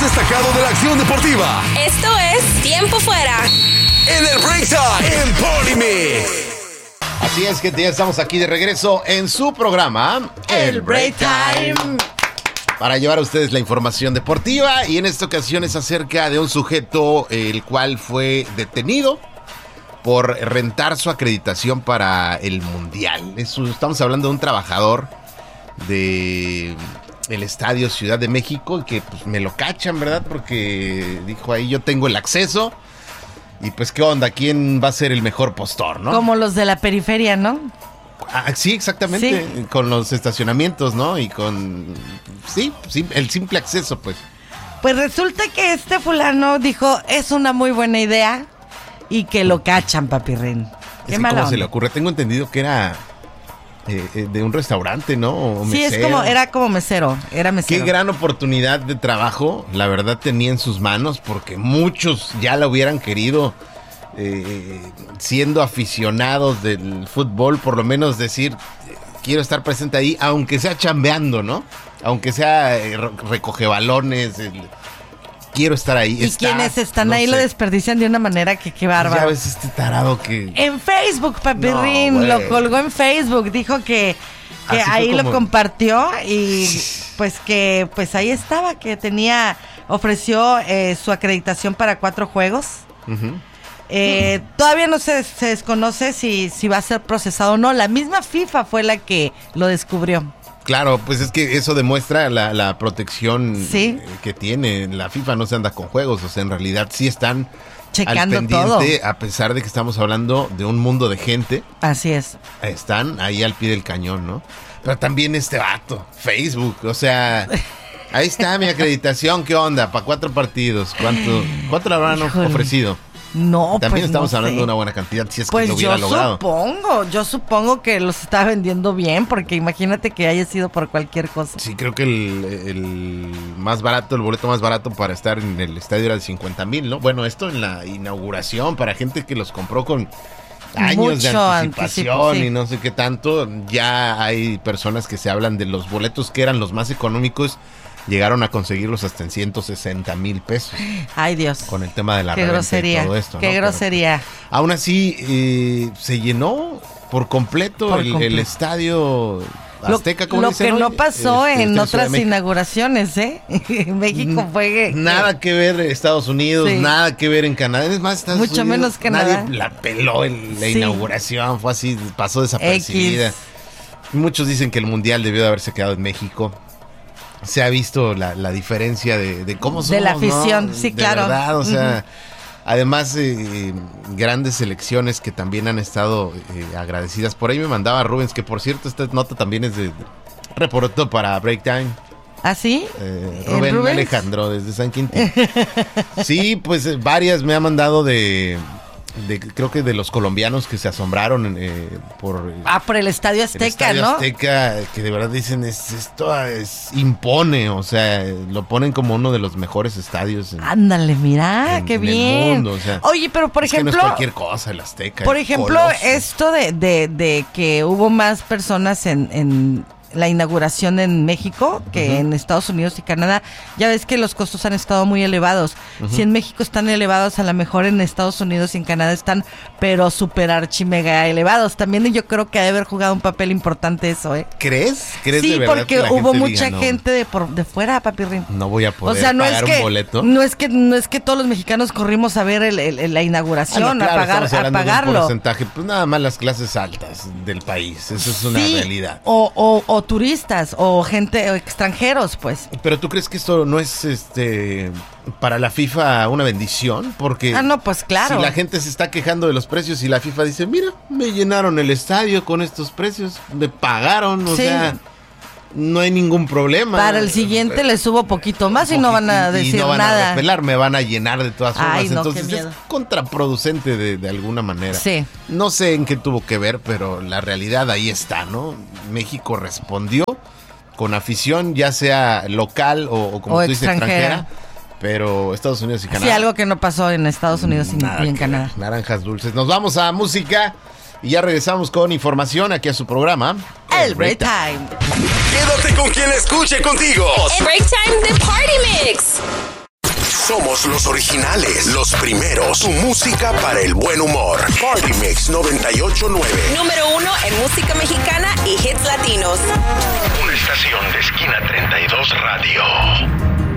más destacado de la acción deportiva. Esto es Tiempo Fuera. En el Break Time en Polymix. Así es, gente, ya estamos aquí de regreso en su programa, El Break Time. Para llevar a ustedes la información deportiva, y en esta ocasión es acerca de un sujeto el cual fue detenido por rentar su acreditación para el Mundial. Estamos hablando de un trabajador de el Estadio Ciudad de México, que pues me lo cachan, ¿verdad? Porque dijo ahí, yo tengo el acceso. Y pues, ¿qué onda? ¿Quién va a ser el mejor postor, no? Como los de la periferia, ¿no? Sí, exactamente. Sí. Con los estacionamientos, ¿no? Y con... Sí, el simple acceso, pues. Pues resulta que este fulano dijo, es una muy buena idea, y que lo cachan, papirrín. Qué mala ¿Cómo se le onda. ocurre? Tengo entendido que era de un restaurante, ¿no? O Sí, mesero. era como mesero, era mesero. Qué gran oportunidad de trabajo, la verdad, tenía en sus manos, porque muchos ya la hubieran querido, siendo aficionados del fútbol, por lo menos decir, quiero estar presente ahí, aunque sea chambeando, ¿no? Aunque sea recoge balones, quiero estar ahí. Y quienes están ahí lo desperdician de una manera que qué bárbaro. Ya ves este tarado que... En Facebook, papirrín, No, lo colgó en Facebook, dijo que Así fue ahí como- lo compartió y pues que pues ahí estaba, que ofreció su acreditación para 4 juegos. Ujú. Todavía no se desconoce si va a ser procesado o no. La misma FIFA fue la que lo descubrió. Claro, pues es que eso demuestra la protección Sí. Que tiene. La FIFA no se anda con juegos, o sea, en realidad sí están Checando al pendiente, todo. a pesar de que estamos hablando de un mundo de gente, Así es. están ahí al pie del cañón, ¿no? Pero también este vato, Facebook, o sea, ahí está mi acreditación, ¿qué onda? Para 4 partidos, ¿cuánto le habrán Híjole. ofrecido? No, También pues estamos no hablando sé. de una buena cantidad, si es que Pues lo hubiera logrado. yo supongo que los está vendiendo bien, porque imagínate que haya sido por cualquier cosa. Sí, creo que el más barato, el boleto más barato para estar en el estadio era de 50,000, ¿no? Bueno, esto en la inauguración, para gente que los compró con años de Mucho anticipación anticipo, sí. y no sé qué tanto. Ya hay personas que se hablan de los boletos que eran los más económicos, llegaron a conseguirlos hasta en 160,000 pesos Ay, Dios. con el tema de la Qué reventa grosería. y todo esto, ¿no? Qué Pero, grosería. aún así, se llenó por completo, Por el completo. estadio Azteca, como Lo dicen que hoy, no pasó Estadio en Ciudad de otras México. inauguraciones, ¿eh? En México fue... Nada que ver Estados Unidos, Sí. nada que ver en Canadá. Es más, Estados Mucho Unidos, menos Canadá. Nadie la peló en la Sí. inauguración, fue así, pasó desapercibida. X. Muchos dicen que el Mundial debió de haberse quedado en México. Se ha visto la diferencia de cómo somos, De la afición, ¿no? sí, De claro. verdad, o sea, además, grandes selecciones que también han estado agradecidas. Por ahí me mandaba Rubens, que por cierto, esta nota también es de reporto para Break Time. ¿Ah, sí? Rubén Rubens? Alejandro, desde San Quintín. Sí, pues varias me ha mandado creo que de los colombianos que se asombraron por Por el Estadio el Azteca, Estadio ¿no? Azteca, que de verdad dicen, esto impone, o sea, lo ponen como uno de los mejores estadios Ándale, mira, en qué el bien. mundo, o sea, Oye, pero por es que no ejemplo, es cualquier cosa el Azteca. por el ejemplo, Coloso. esto de que hubo más personas en la inauguración en México que en Estados Unidos y Canadá, ya ves que los costos han estado muy elevados. Si en México están elevados, a lo mejor en Estados Unidos y en Canadá están, pero super archi mega elevados. También yo creo que ha de haber jugado un papel importante eso, ¿eh? ¿Crees? ¿Crees Sí, de verdad porque que la hubo gente mucha diga, no, gente de fuera, papirrín. no voy a poder O sea, no pagar es que un boleto? no es que todos los mexicanos corrimos a ver la inauguración, no, claro, a estamos hablando de un pagarlo. porcentaje, pues nada más las clases altas del país, eso es una Sí, realidad. o turistas, o gente, o extranjeros, pues. Pero ¿tú crees que esto no es para la FIFA una bendición? Porque Ah, no, pues claro. si la gente se está quejando de los precios y la FIFA dice, mira, me llenaron el estadio con estos precios, me pagaron, o Sí. sea, no hay ningún problema. Para el siguiente les subo poquito más y no van a decir y no van nada. a repelar, me van a llenar de todas formas. Ay, no, qué Entonces es miedo. contraproducente de alguna manera. Sí. No sé en qué tuvo que ver, pero la realidad ahí está, ¿no? México respondió con afición, ya sea local o como O tú dices, extranjera. Pero Estados Unidos y Canadá. Sí, algo que no pasó en Estados Unidos y nada y en que Canadá. ver. Naranjas dulces. Nos vamos a música y ya regresamos con información aquí a su programa. El Break Time. Quédate con quien escuche contigo. El Break Time de Party Mix. Todos los originales, los primeros, tu música para el buen humor. Party Mix 98.9. Número 1 en música mexicana y hits latinos. Una estación de Esquina 32 Radio.